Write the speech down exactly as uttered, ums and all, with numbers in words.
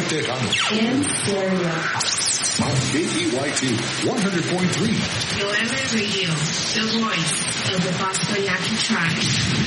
Tejano. En stereo. On K E Y T one hundred point three. Yo M A Radio, the voice of the Bosco Yaqui tribe.